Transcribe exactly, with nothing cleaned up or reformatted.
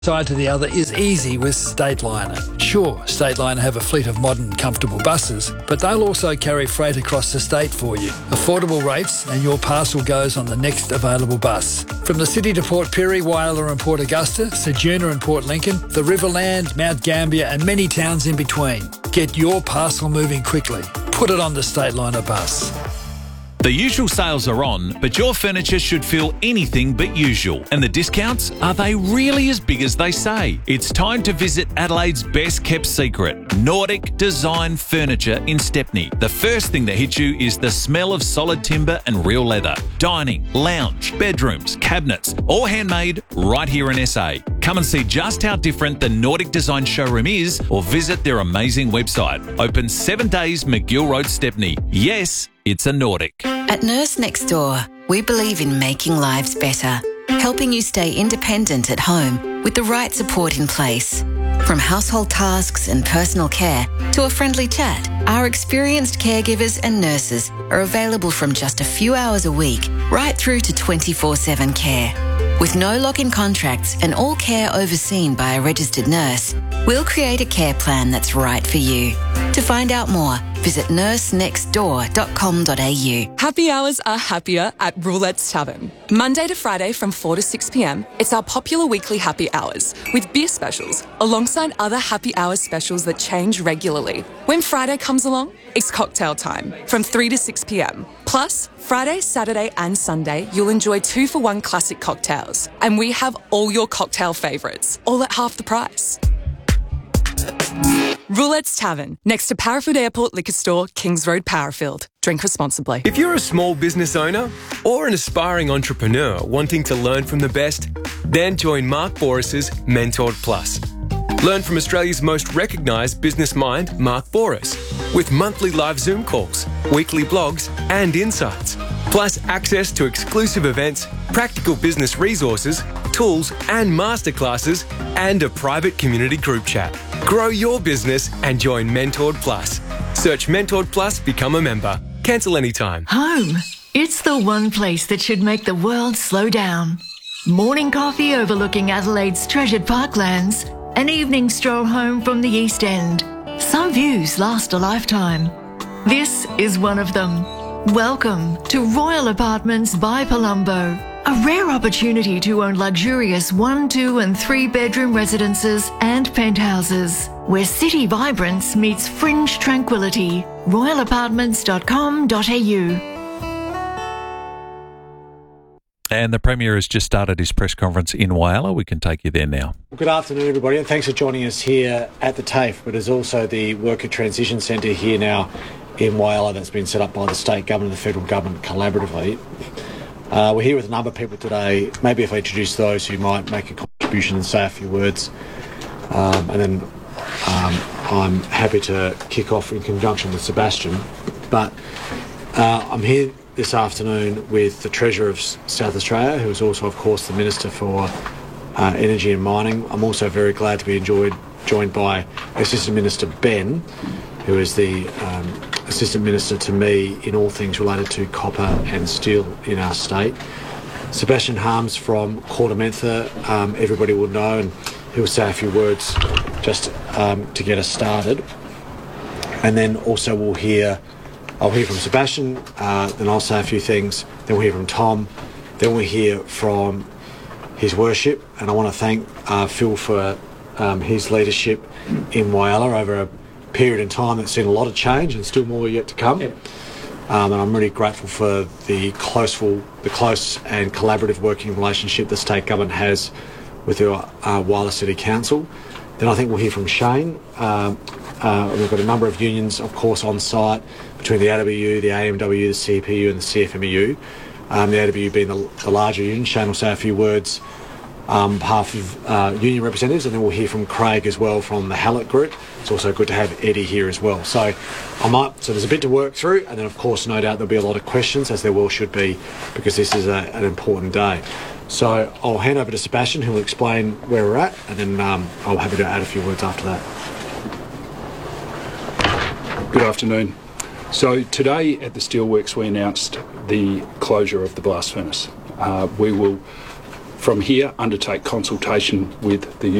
side to the other is easy with Stateliner. Sure, Stateliner have a fleet of modern, comfortable buses, but they'll also carry freight across the state for you. Affordable rates and your parcel goes on the next available bus. From the city to Port Pirie, Whyalla and Port Augusta, Ceduna and Port Lincoln, the Riverland, Mount Gambier and many towns in between. Get your parcel moving quickly. Put it on the Stateliner bus. The usual sales are on, but your furniture should feel anything but usual. And the discounts, are they really as big as they say? It's time to visit Adelaide's best kept secret, Nordic Design Furniture in Stepney. The first thing that hits you is the smell of solid timber and real leather. Dining, lounge, bedrooms, cabinets, all handmade right here in S A. Come and see just how different the Nordic Design showroom is or visit their amazing website. Open seven days, McGill Road, Stepney. Yes, it's a Nordic. At Nurse Next Door, we believe in making lives better, helping you stay independent at home with the right support in place. From household tasks and personal care to a friendly chat, our experienced caregivers and nurses are available from just a few hours a week right through to twenty-four seven care. With no lock-in contracts and all care overseen by a registered nurse, we'll create a care plan that's right for you. To find out more, visit nurse next door dot com dot a u. Happy hours are happier at Roulette's Tavern. Monday to Friday from four to six p m, it's our popular weekly happy hours with beer specials alongside other happy hours specials that change regularly. When Friday comes along, it's cocktail time from three to six p m. Plus, Friday, Saturday and Sunday, you'll enjoy two for one classic cocktails. And we have all your cocktail favourites, all at half the price. Roulette's Tavern, next to Parafield Airport Liquor Store, Kings Road, Parafield. Drink responsibly. If you're a small business owner or an aspiring entrepreneur wanting to learn from the best, then join Mark Boris's Mentored Plus. Learn from Australia's most recognised business mind, Mark Boris, with monthly live Zoom calls, weekly blogs and insights, plus access to exclusive events, practical business resources, tools and masterclasses, and a private community group chat. Grow your business and join Mentored Plus. Search Mentored Plus, become a member. Cancel anytime. Home. It's the one place that should make the world slow down. Morning coffee overlooking Adelaide's treasured parklands. An evening stroll home from the East End. Some views last a lifetime. This is one of them. Welcome to Royal Apartments by Palumbo. A rare opportunity to own luxurious one, two and three bedroom residences and penthouses, where city vibrance meets fringe tranquility. royal apartments dot com dot a u. And the Premier has just started his press conference in Whyalla. We can take you there now. Good afternoon, everybody, and thanks for joining us here at the TAFE, but there's also the Worker Transition Centre here now in Whyalla that's been set up by the state government and the federal government collaboratively. Uh, we're here with a number of people today. Maybe if I introduce those who might make a contribution and say a few words, um, and then um, I'm happy to kick off in conjunction with Sebastian. But uh, I'm here this afternoon with the Treasurer of South Australia, who is also, of course, the Minister for uh, Energy and Mining. I'm also very glad to be enjoyed, joined by Assistant Minister Ben, who is the um, Assistant Minister to me in all things related to copper and steel in our state. Sebastian Harms from Kortamentha, um, everybody will know, and he'll say a few words just um, to get us started. And then also we'll hear I'll hear from Sebastian, uh, then I'll say a few things, then we'll hear from Tom, then we'll hear from His Worship, and I want to thank uh, Phil for um, his leadership in Whyalla over a period in time that's seen a lot of change and still more yet to come. Yep. Um, and I'm really grateful for the close, the close and collaborative working relationship the state government has with the uh, Whyalla City Council. Then I think we'll hear from Shane. Um, uh, we've got a number of unions, of course, on site between the A W U, the A M W, the C P U and the C F M E U. Um, the A W U being the, the larger union. Shane will say a few words on um, behalf of uh, union representatives, and then we'll hear from Craig as well from the Hallett Group. It's also good to have Eddie here as well. So I might, so there's a bit to work through, and then of course no doubt there'll be a lot of questions, as there well should be, because this is a, an important day. So I'll hand over to Sebastian, who will explain where we're at, and then um, I'll be happy to add a few words after that. Good afternoon. So today at the Steelworks we announced the closure of the blast furnace. Uh, we will from here undertake consultation with the